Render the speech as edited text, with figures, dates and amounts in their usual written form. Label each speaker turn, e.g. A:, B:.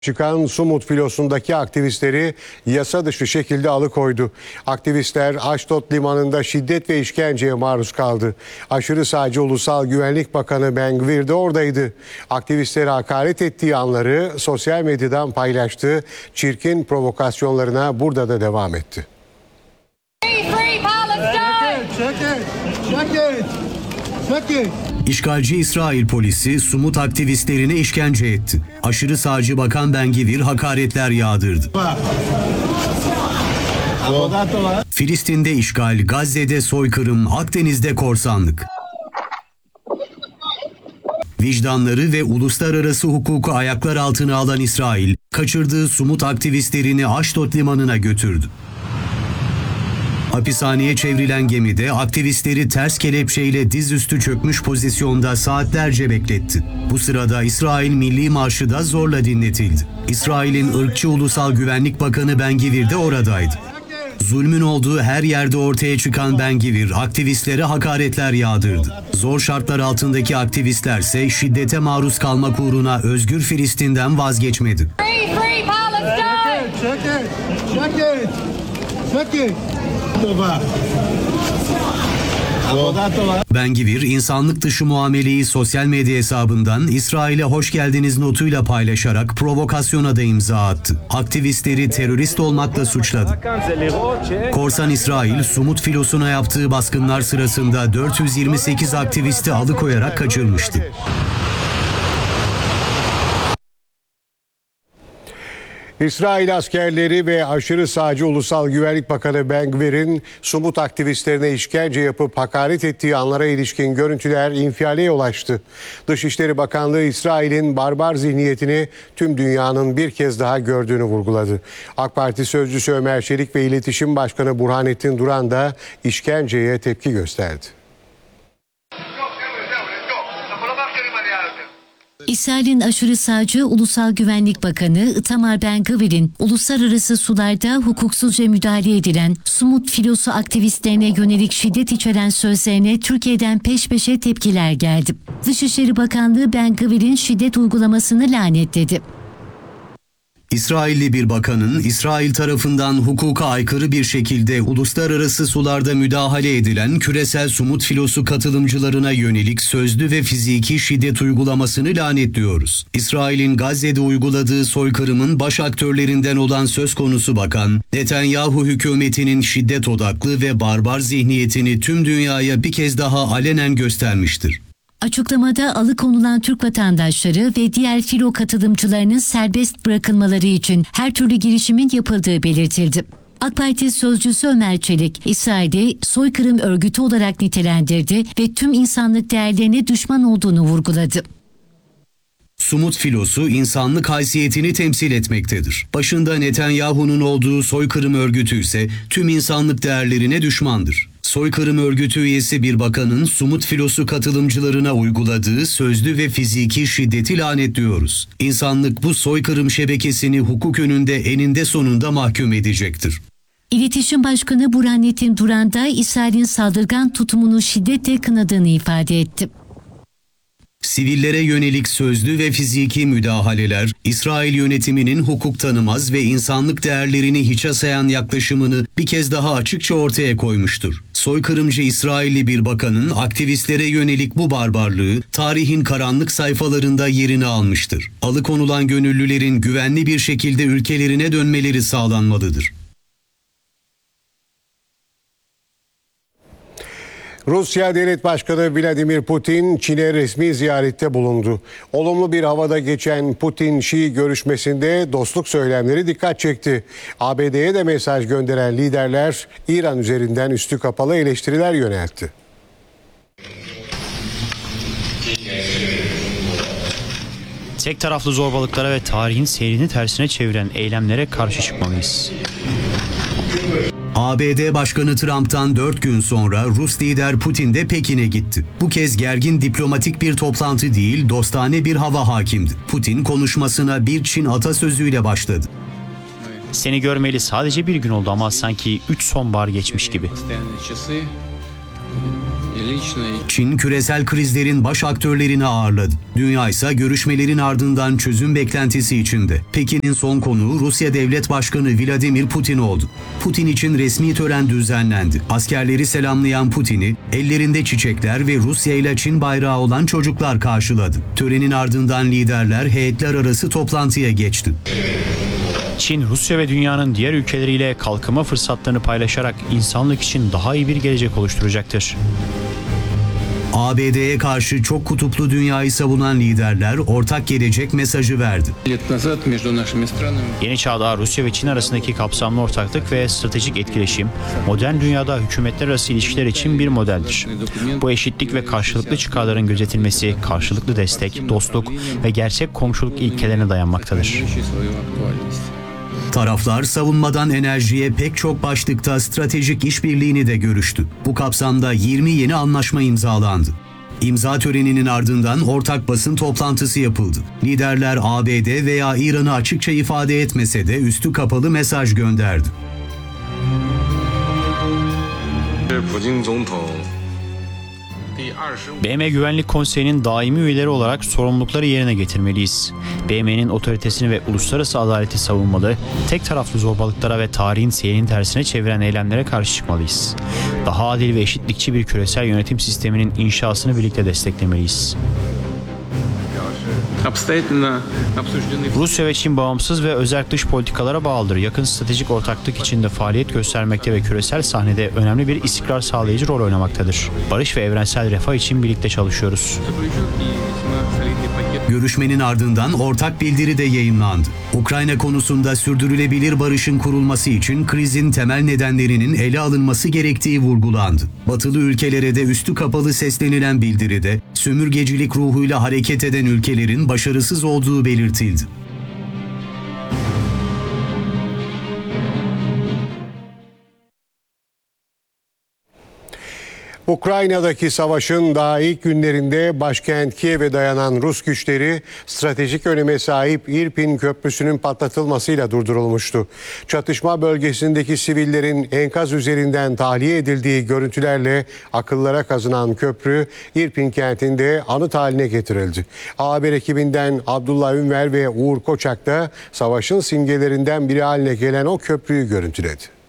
A: Çıkan Sumut filosundaki aktivistleri yasa dışı şekilde alıkoydu. Aktivistler Aşdod limanında şiddet ve işkenceye maruz kaldı. Aşırı sağcı Ulusal Güvenlik Bakanı Ben-Gvir de oradaydı. Aktivistlere hakaret ettiği anları sosyal medyadan paylaştı. Çirkin provokasyonlarına burada da devam etti.
B: İşgalci İsrail polisi Sumut aktivistlerine işkence etti. Aşırı sağcı Bakan Ben-Gvir hakaretler yağdırdı. Filistin'de işgal, Gazze'de soykırım, Akdeniz'de korsanlık. Vicdanları ve uluslararası hukuku ayaklar altına alan İsrail, kaçırdığı Sumut aktivistlerini Aşdod limanına götürdü. Hapishaneye çevrilen gemide aktivistleri ters kelepçeyle dizüstü çökmüş pozisyonda saatlerce bekletti. Bu sırada İsrail Milli Marşı da zorla dinletildi. İsrail'in ırkçı Ulusal Güvenlik Bakanı Ben-Gvir de oradaydı. Zulmün olduğu her yerde ortaya çıkan Ben-Gvir aktivistlere hakaretler yağdırdı. Zor şartlar altındaki aktivistlerse şiddete maruz kalmak uğruna özgür Filistin'den vazgeçmedi. Ben-Gvir insanlık dışı muameleyi sosyal medya hesabından İsrail'e hoş geldiniz notuyla paylaşarak provokasyona da imza attı. Aktivistleri terörist olmakla suçladı. Korsan İsrail, Sumut filosuna yaptığı baskınlar sırasında 428 aktivisti alıkoyarak kaçırmıştı.
A: İsrail askerleri ve aşırı sağcı Ulusal Güvenlik Bakanı Ben-Gvir'in Sumut aktivistlerine işkence yapıp hakaret ettiği anlara ilişkin görüntüler infiale ulaştı. Dışişleri Bakanlığı İsrail'in barbar zihniyetini tüm dünyanın bir kez daha gördüğünü vurguladı. AK Parti Sözcüsü Ömer Çelik ve İletişim Başkanı Burhanettin Duran da işkenceye tepki gösterdi.
C: İsrail'in aşırı sağcı Ulusal Güvenlik Bakanı Itamar Ben-Gvir'in uluslararası sularda hukuksuzca müdahale edilen Sumut filosu aktivistlerine yönelik şiddet içeren sözlerine Türkiye'den peş peşe tepkiler geldi. Dışişleri Bakanlığı Ben-Gvir'in şiddet uygulamasını lanetledi.
B: İsrailli bir bakanın İsrail tarafından hukuka aykırı bir şekilde uluslararası sularda müdahale edilen küresel Sumut filosu katılımcılarına yönelik sözlü ve fiziki şiddet uygulamasını lanetliyoruz. İsrail'in Gazze'de uyguladığı soykırımın baş aktörlerinden olan söz konusu bakan, Netanyahu hükümetinin şiddet odaklı ve barbar zihniyetini tüm dünyaya bir kez daha alenen göstermiştir.
C: Açıklamada alıkonulan Türk vatandaşları ve diğer filo katılımcılarının serbest bırakılmaları için her türlü girişimin yapıldığı belirtildi. AK Parti Sözcüsü Ömer Çelik, İsrail'i soykırım örgütü olarak nitelendirdi ve tüm insanlık değerlerine düşman olduğunu vurguladı.
B: Sumut filosu insanlık haysiyetini temsil etmektedir. Başında Netanyahu'nun olduğu soykırım örgütü ise tüm insanlık değerlerine düşmandır. Soykırım örgütü üyesi bir bakanın Sumut filosu katılımcılarına uyguladığı sözlü ve fiziki şiddeti lanetliyoruz. İnsanlık bu soykırım şebekesini hukuk önünde eninde sonunda mahkum edecektir.
C: İletişim Başkanı Burhanettin Duran da İsrail'in saldırgan tutumunu şiddetle kınadığını ifade etti.
B: Sivillere yönelik sözlü ve fiziki müdahaleler, İsrail yönetiminin hukuk tanımaz ve insanlık değerlerini hiçe sayan yaklaşımını bir kez daha açıkça ortaya koymuştur. Soykırımcı İsrailli bir bakanın aktivistlere yönelik bu barbarlığı tarihin karanlık sayfalarında yerini almıştır. Alıkonulan gönüllülerin güvenli bir şekilde ülkelerine dönmeleri sağlanmalıdır.
A: Rusya Devlet Başkanı Vladimir Putin Çin'e resmi ziyarette bulundu. Olumlu bir havada geçen Putin-Şi görüşmesinde dostluk söylemleri dikkat çekti. ABD'ye de mesaj gönderen liderler İran üzerinden üstü kapalı eleştiriler yöneltti.
D: Tek taraflı zorbalıklara ve tarihin seyrini tersine çeviren eylemlere karşı çıkmalıyız.
B: ABD Başkanı Trump'tan 4 gün sonra Rus lider Putin de Pekin'e gitti. Bu kez gergin diplomatik bir toplantı değil, dostane bir hava hakimdi. Putin konuşmasına bir Çin atasözüyle başladı.
D: Seni görmeli sadece bir gün oldu ama sanki 3 sonbahar geçmiş gibi.
E: личной.
B: Çin küresel krizlerin baş aktörlerini ağırladı. Dünya ise görüşmelerin ardından çözüm beklentisi içinde. Pekin'in son konuğu Rusya Devlet Başkanı Vladimir Putin oldu. Putin için resmi tören düzenlendi. Askerleri selamlayan Putin'i ellerinde çiçekler ve Rusya ile Çin bayrağı olan çocuklar karşıladı. Törenin ardından liderler heyetler arası toplantıya geçti.
D: Çin, Rusya ve dünyanın diğer ülkeleriyle kalkınma fırsatlarını paylaşarak insanlık için daha iyi bir gelecek oluşturacaktır.
B: ABD'ye karşı çok kutuplu dünyayı savunan liderler ortak gelecek mesajı verdi.
E: Лет назад между нашими странами
D: Yeni çağda Rusya ve Çin arasındaki kapsamlı ortaklık ve stratejik etkileşim, modern dünyada hükümetler arası ilişkiler için bir modeldir. Bu eşitlik ve karşılıklı çıkarların gözetilmesi, karşılıklı destek, dostluk ve gerçek komşuluk ilkelerine dayanmaktadır.
E: имеющие свою актуальность.
B: Taraflar savunmadan enerjiye pek çok başlıkta stratejik işbirliğini de görüştü. Bu kapsamda 20 yeni anlaşma imzalandı. İmza töreninin ardından ortak basın toplantısı yapıldı. Liderler ABD veya İran'ı açıkça ifade etmese de üstü kapalı mesaj gönderdi.
F: 普京总统
D: BM Güvenlik Konseyi'nin daimi üyeleri olarak sorumlulukları yerine getirmeliyiz. BM'nin otoritesini ve uluslararası adaleti savunmalı, tek taraflı zorbalıklara ve tarihin seyrinin tersine çeviren eylemlere karşı çıkmalıyız. Daha adil ve eşitlikçi bir küresel yönetim sisteminin inşasını birlikte desteklemeliyiz.
E: Обстоятельно обсуждены
D: Rusya ve Çin bağımsız ve özerk dış politikalara bağlıdır. Yakın stratejik ortaklık içinde faaliyet göstermekte ve küresel sahnede önemli bir istikrar sağlayıcı rol oynamaktadır. Barış ve evrensel refah için birlikte çalışıyoruz.
E: заключен и весьма солидный пакет.
B: Görüşmenin ardından ortak bildiri de yayımlandı. Ukrayna konusunda sürdürülebilir barışın kurulması için krizin temel nedenlerinin ele alınması gerektiği vurgulandı. Batılı ülkelere de üstü kapalı seslenilen bildiride sömürgecilik ruhuyla hareket eden ülkelerin başarısız olduğu belirtildi.
A: Ukrayna'daki savaşın daha ilk günlerinde başkent Kiev'e dayanan Rus güçleri stratejik öneme sahip İrpin Köprüsü'nün patlatılmasıyla durdurulmuştu. Çatışma bölgesindeki sivillerin enkaz üzerinden tahliye edildiği görüntülerle akıllara kazınan köprü İrpin kentinde anıt haline getirildi. Haber ekibinden Abdullah Ünver ve Uğur Koçak da savaşın simgelerinden biri haline gelen o köprüyü görüntüledi.